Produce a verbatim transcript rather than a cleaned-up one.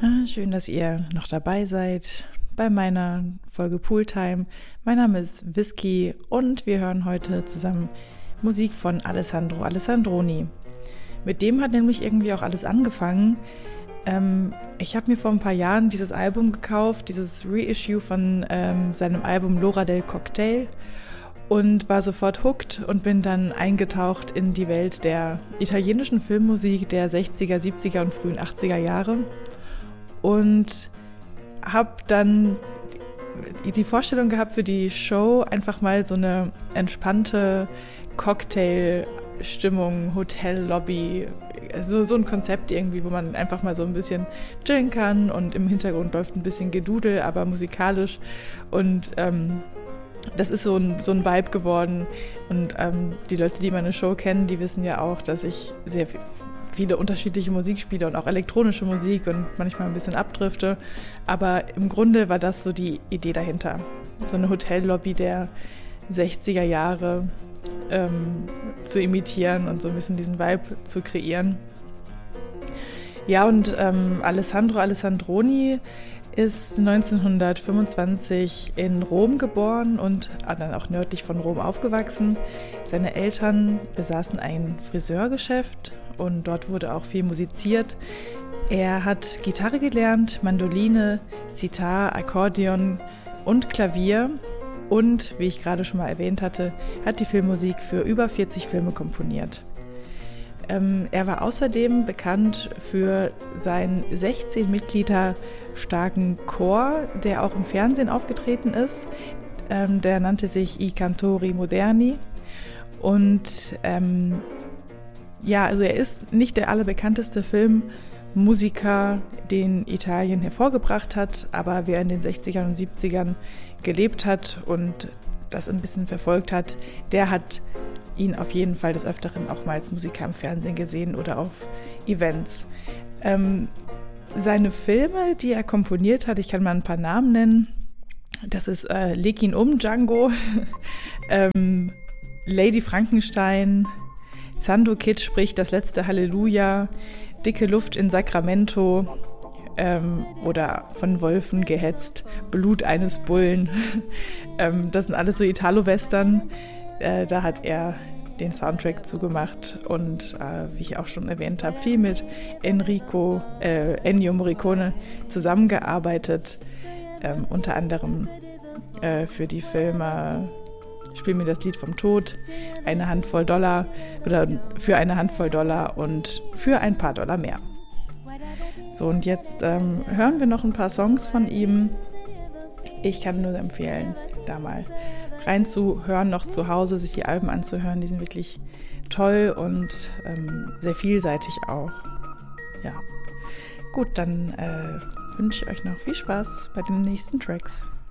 Ah, schön, dass ihr noch dabei seid bei meiner Folge Pooltime. Mein Name ist Whisky und wir hören heute zusammen Musik von Alessandro Alessandroni. Mit dem hat nämlich irgendwie auch alles angefangen. Ähm, ich habe mir vor ein paar Jahren dieses Album gekauft, dieses Reissue von ähm, seinem Album L'ora del Cocktail und war sofort hooked und bin dann eingetaucht in die Welt der italienischen Filmmusik der sechziger, siebziger und frühen achtziger Jahre. Und habe dann die Vorstellung gehabt für die Show, einfach mal so eine entspannte Cocktail-Stimmung, Hotellobby, also so ein Konzept irgendwie, wo man einfach mal so ein bisschen chillen kann und im Hintergrund läuft ein bisschen Gedudel, aber musikalisch und ähm, das ist so ein, so ein Vibe geworden und ähm, die Leute, die meine Show kennen, die wissen ja auch, dass ich sehr viel viele unterschiedliche Musik spiele und auch elektronische Musik und manchmal ein bisschen abdrifte. Aber im Grunde war das so die Idee dahinter. So eine Hotellobby der sechziger Jahre ähm, zu imitieren und so ein bisschen diesen Vibe zu kreieren. Ja, und ähm, Alessandro Alessandroni ist neunzehnhundertfünfundzwanzig in Rom geboren und dann auch nördlich von Rom aufgewachsen. Seine Eltern besaßen ein Friseurgeschäft und dort wurde auch viel musiziert. Er hat Gitarre gelernt, Mandoline, Sitar, Akkordeon und Klavier und, wie ich gerade schon mal erwähnt hatte, hat die Filmmusik für über vierzig Filme komponiert. Ähm, er war außerdem bekannt für seinen sechzehn Mitglieder starken Chor, der auch im Fernsehen aufgetreten ist. Ähm, der nannte sich I Cantori Moderni. Und ähm, ja, also er ist nicht der allerbekannteste Filmmusiker, den Italien hervorgebracht hat, aber wer in den sechzigern und siebzigern gelebt hat und das ein bisschen verfolgt hat, der hat ihn auf jeden Fall des Öfteren auch mal als Musiker im Fernsehen gesehen oder auf Events. Ähm, seine Filme, die er komponiert hat, ich kann mal ein paar Namen nennen, das ist äh, Leg ihn um, Django, ähm, Lady Frankenstein, Sando-Kid spricht das letzte Halleluja, Dicke Luft in Sacramento ähm, oder Von Wölfen gehetzt, Blut eines Bullen. ähm, das sind alles so Italo-Western. Äh, da hat er den Soundtrack zugemacht und äh, wie ich auch schon erwähnt habe, viel mit Enrico, äh, Ennio Morricone zusammengearbeitet, ähm, unter anderem äh, für die Filme Spiel mir das Lied vom Tod, eine Handvoll Dollar oder für eine Handvoll Dollar und für ein paar Dollar mehr. So, und jetzt ähm, hören wir noch ein paar Songs von ihm. Ich kann nur empfehlen, da mal reinzuhören, noch zu Hause, sich die Alben anzuhören. Die sind wirklich toll und ähm, sehr vielseitig auch. Ja, gut, dann äh, wünsche ich euch noch viel Spaß bei den nächsten Tracks.